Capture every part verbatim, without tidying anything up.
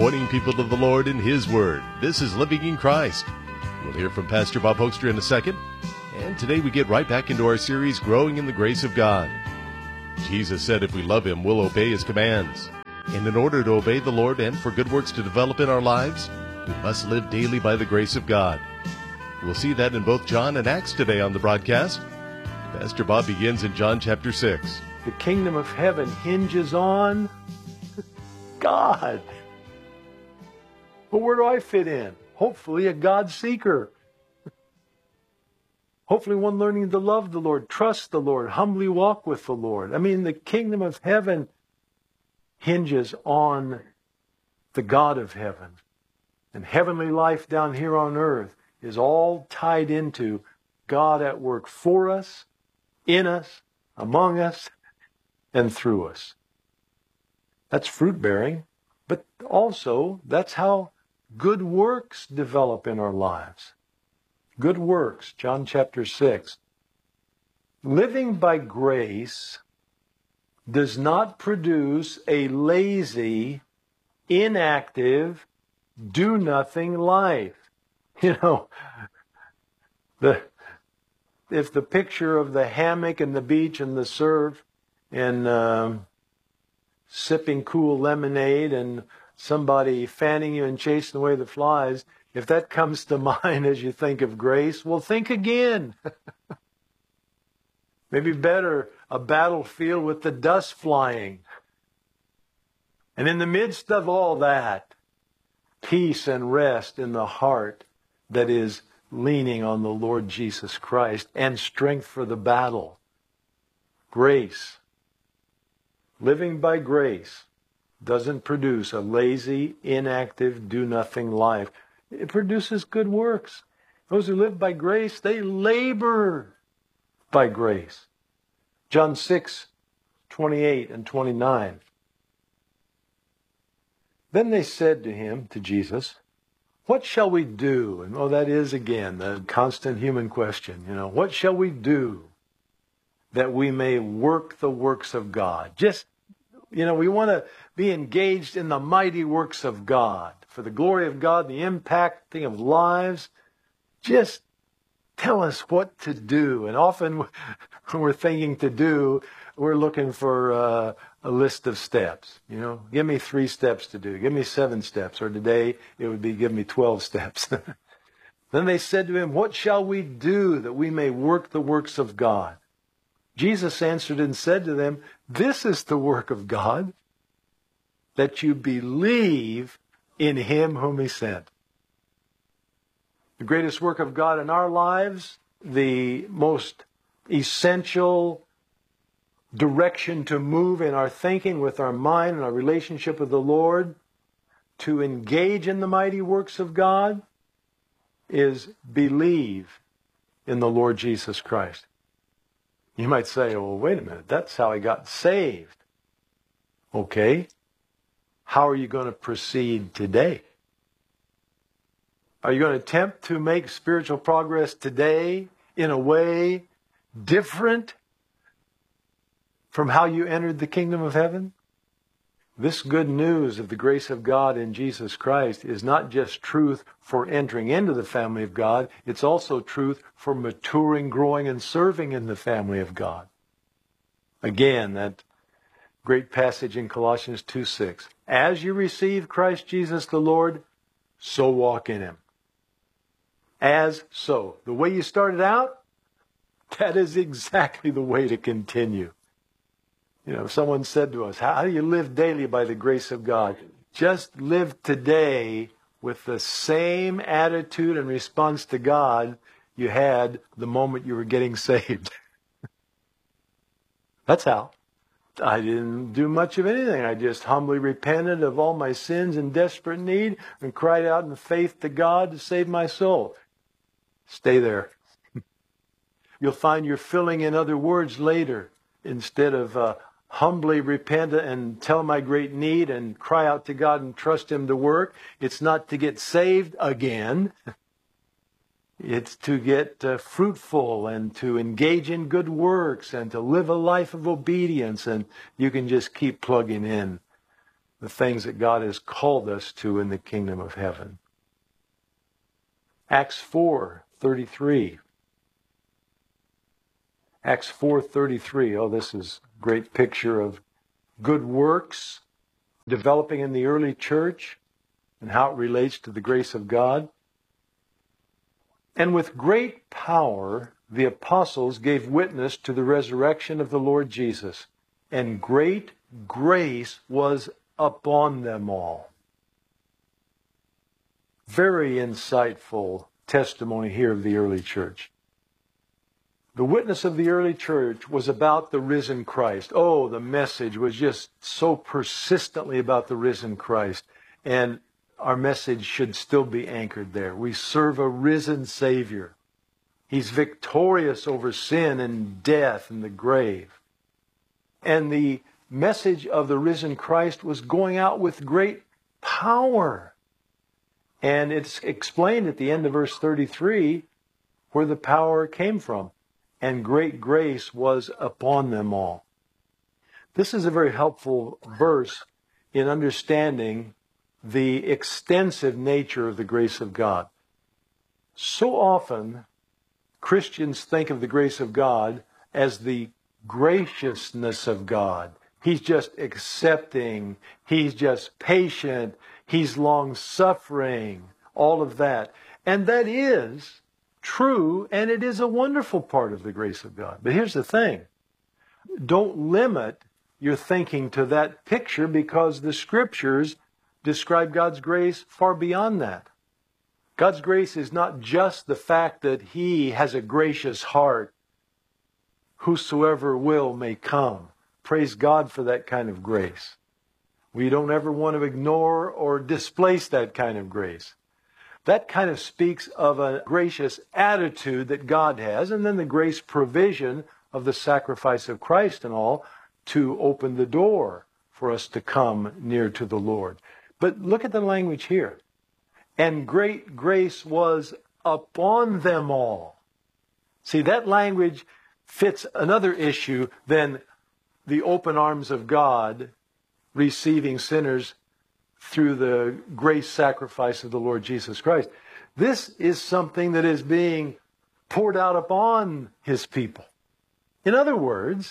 pointing people to the Lord in His Word. This is Living in Christ. We'll hear from Pastor Bob Hoekstra in a second. And today we get right back into our series, Growing in the Grace of God. Jesus said if we love Him, we'll obey His commands. And in order to obey the Lord and for good works to develop in our lives, we must live daily by the grace of God. We'll see that in both John and Acts today on the broadcast. Pastor Bob begins in John chapter six. The kingdom of heaven hinges on God. But where do I fit in? Hopefully a God seeker. Hopefully one learning to love the Lord, trust the Lord, humbly walk with the Lord. I mean, the kingdom of heaven hinges on the God of heaven. And heavenly life down here on earth is all tied into God at work for us, in us, among us, and through us. That's fruit bearing, but also that's how good works develop in our lives. Good works, John chapter six. Living by grace does not produce a lazy, inactive, do-nothing life. You know, the if the picture of the hammock and the beach and the surf and um, sipping cool lemonade and somebody fanning you and chasing away the flies, if that comes to mind as you think of grace, well, think again. Maybe better, a battlefield with the dust flying. And in the midst of all that, peace and rest in the heart that is leaning on the Lord Jesus Christ and strength for the battle. Grace. Living by grace doesn't produce a lazy, inactive, do-nothing life. It produces good works. Those who live by grace, they labor by grace. John six, twenty-eight and twenty-nine. Then they said to him, to Jesus, what shall we do? And oh, that is again the constant human question. You know, what shall we do that we may work the works of God? Just, you know, we want to be engaged in the mighty works of God for the glory of God, the impacting of lives. Just tell us what to do. And often when we're thinking to do, we're looking for uh, a list of steps. You know, give me three steps to do. Give me seven steps. Or today it would be give me twelve steps. Then they said to him, what shall we do that we may work the works of God? Jesus answered and said to them, this is the work of God, that you believe in Him whom He sent. The greatest work of God in our lives, the most essential direction to move in our thinking with our mind and our relationship with the Lord, to engage in the mighty works of God, is believe in the Lord Jesus Christ. You might say, well, wait a minute, that's how I got saved. Okay, how are you going to proceed today? Are you going to attempt to make spiritual progress today in a way different from how you entered the kingdom of heaven? This good news of the grace of God in Jesus Christ is not just truth for entering into the family of God, it's also truth for maturing, growing, and serving in the family of God. Again, that great passage in Colossians two six. As you receive Christ Jesus the Lord, so walk in Him. As so. The way you started out, that is exactly the way to continue. You know, someone said to us, how do you live daily by the grace of God? Just live today with the same attitude and response to God you had the moment you were getting saved. That's how. I didn't do much of anything. I just humbly repented of all my sins in desperate need and cried out in faith to God to save my soul. Stay there. You'll find you're filling in other words later. Instead of uh, humbly repent and tell my great need and cry out to God and trust Him to work, it's not to get saved again. It's to get uh, fruitful and to engage in good works and to live a life of obedience. And you can just keep plugging in the things that God has called us to in the kingdom of heaven. Acts four thirty-three. Acts four thirty-three. Oh, this is a great picture of good works developing in the early church and how it relates to the grace of God. And with great power, the apostles gave witness to the resurrection of the Lord Jesus, and great grace was upon them all. Very insightful testimony here of the early church. The witness of the early church was about the risen Christ. Oh, the message was just so persistently about the risen Christ. And our message should still be anchored there. We serve a risen Savior. He's victorious over sin and death and the grave. And the message of the risen Christ was going out with great power. And it's explained at the end of verse thirty-three where the power came from. And great grace was upon them all. This is a very helpful verse in understanding the extensive nature of the grace of God. So often, Christians think of the grace of God as the graciousness of God. He's just accepting. He's just patient. He's long-suffering. All of that. And that is true, and it is a wonderful part of the grace of God. But here's the thing. Don't limit your thinking to that picture, because the Scriptures describe God's grace far beyond that. God's grace is not just the fact that He has a gracious heart. Whosoever will may come. Praise God for that kind of grace. We don't ever want to ignore or displace that kind of grace. That kind of speaks of a gracious attitude that God has, and then the grace provision of the sacrifice of Christ and all to open the door for us to come near to the Lord. But look at the language here. And great grace was upon them all. See, that language fits another issue than the open arms of God receiving sinners through the grace sacrifice of the Lord Jesus Christ. This is something that is being poured out upon His people. In other words,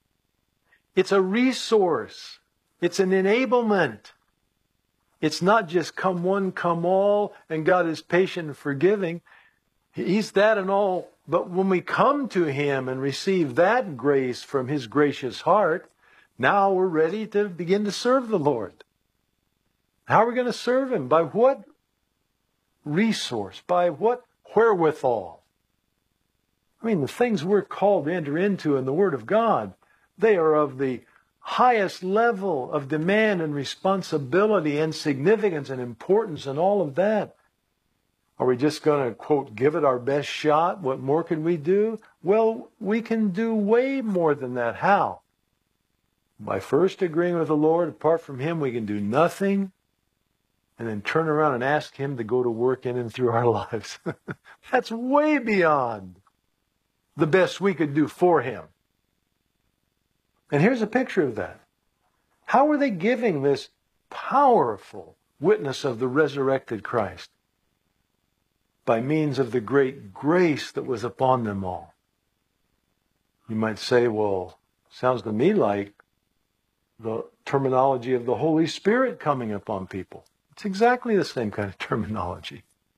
it's a resource. It's an enablement. It's not just come one, come all, and God is patient and forgiving. He's that and all. But when we come to Him and receive that grace from His gracious heart, now we're ready to begin to serve the Lord. How are we going to serve Him? By what resource? By what wherewithal? I mean, the things we're called to enter into in the Word of God, they are of the highest level of demand and responsibility and significance and importance and all of that. Are we just going to, quote, give it our best shot? What more can we do? Well, we can do way more than that. How? By first agreeing with the Lord. Apart from Him, we can do nothing. And then turn around and ask Him to go to work in and through our lives. That's way beyond the best we could do for Him. And here's a picture of that. How are they giving this powerful witness of the resurrected Christ? By means of the great grace that was upon them all. You might say, well, sounds to me like the terminology of the Holy Spirit coming upon people. It's exactly the same kind of terminology.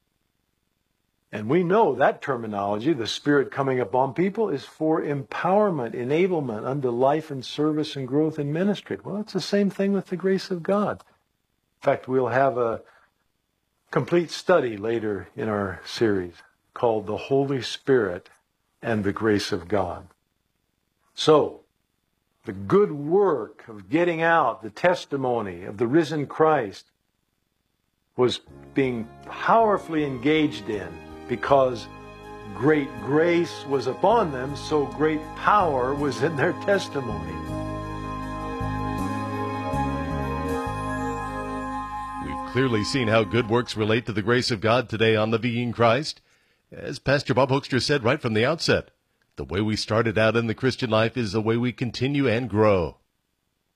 And we know that terminology, the Spirit coming upon people, is for empowerment, enablement unto life and service and growth in ministry. Well, it's the same thing with the grace of God. In fact, we'll have a complete study later in our series called The Holy Spirit and the Grace of God. So, the good work of getting out the testimony of the risen Christ was being powerfully engaged in because great grace was upon them, so great power was in their testimony. We've clearly seen how good works relate to the grace of God today on Living in Christ. As Pastor Bob Hoekstra said right from the outset, the way we started out in the Christian life is the way we continue and grow.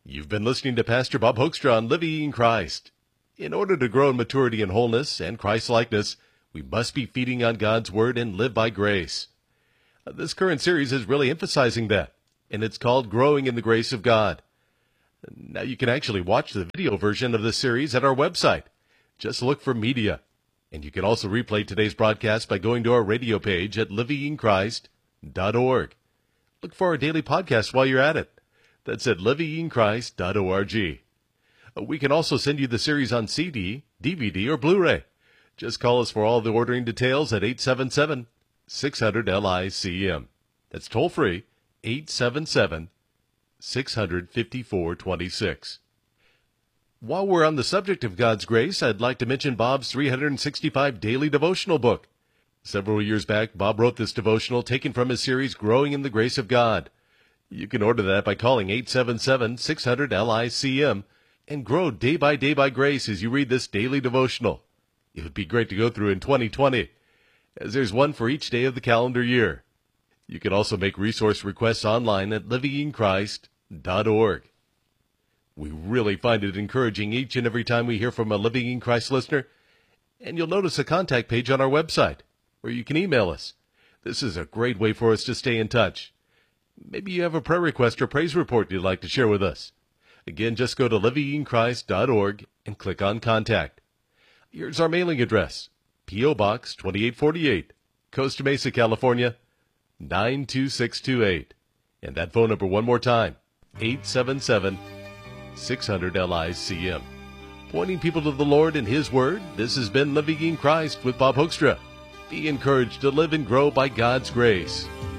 You've been listening to Pastor Bob Hoekstra on Living in Christ. In order to grow in maturity and wholeness and Christ-likeness, we must be feeding on God's Word and live by grace. This current series is really emphasizing that, and it's called Growing in the Grace of God. Now you can actually watch the video version of this series at our website. Just look for media. And you can also replay today's broadcast by going to our radio page at living in christ dot org. Look for our daily podcast while you're at it. That's at living in christ dot org. We can also send you the series on C D, D V D, or Blu-ray. Just call us for all the ordering details at eight seven seven, six hundred, L I C M. That's toll free, eight seven seven, six hundred, fifty-four twenty-six. While we're on the subject of God's grace, I'd like to mention Bob's three hundred sixty-five Daily Devotional book. Several years back, Bob wrote this devotional taken from his series, Growing in the Grace of God. You can order that by calling eight seven seven, six hundred, L I C M and grow day by day by grace as you read this daily devotional. It would be great to go through in twenty twenty, as there's one for each day of the calendar year. You can also make resource requests online at living in christ dot org. We really find it encouraging each and every time we hear from a Living in Christ listener, and you'll notice a contact page on our website where you can email us. This is a great way for us to stay in touch. Maybe you have a prayer request or praise report you'd like to share with us. Again, just go to living in christ dot org and click on Contact. Here's our mailing address, P O. Box twenty-eight forty-eight, Costa Mesa, California, nine two six two eight. And that phone number one more time, eight seven seven, six hundred, L I C M. Pointing people to the Lord and His Word, this has been Living in Christ with Bob Hoekstra. Be encouraged to live and grow by God's grace.